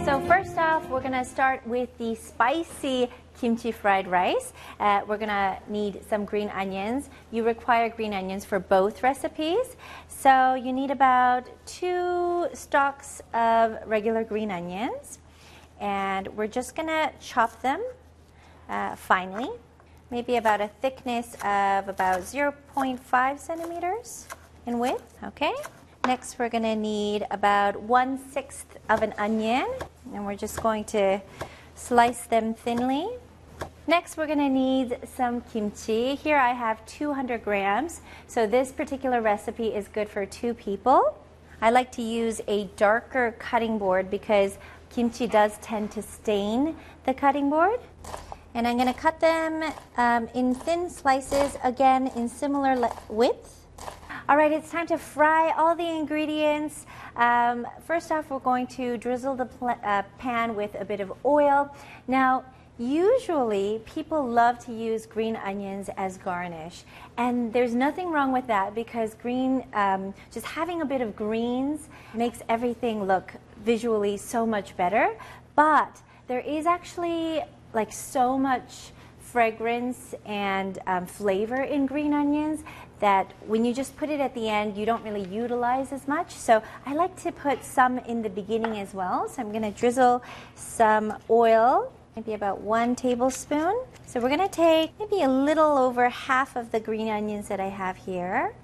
So first off, we're gonna start with the spicy kimchi fried rice. We're gonna need some green onions. You require green onions for both recipes. So you need about 2 stalks of regular green onions. And we're just gonna chop them finely, maybe about a thickness of about 0.5 centimeters in width, okay? Next, we're gonna need about 1/6 of an onion, and we're just going to slice them thinly. Next, we're gonna need some kimchi. Here I have 200 grams, so this particular recipe is good for 2 people. I like to use a darker cutting board because kimchi does tend to stain the cutting board. And I'm gonna cut them in thin slices, again in similar width. All right, it's time to fry all the ingredients. First off, we're going to drizzle the pan with a bit of oil. Now, usually people love to use green onions as garnish, and there's nothing wrong with that because just having a bit of greens makes everything look visually so much better. But there is actually like so much fragrance and flavor in green onions that when you just put it at the end, you don't really utilize as much. So I like to put some in the beginning as well. So I'm gonna drizzle some oil, maybe about 1 tablespoon. So we're gonna take maybe a little over half of the green onions that I have here.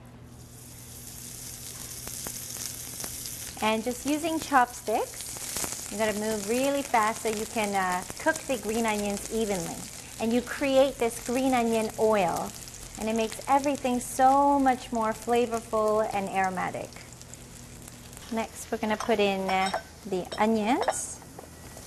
And just using chopsticks, you gotta move really fast so you can cook the green onions evenly. And you create this green onion oil, and it makes everything so much more flavorful and aromatic. Next, we're gonna put in the onions.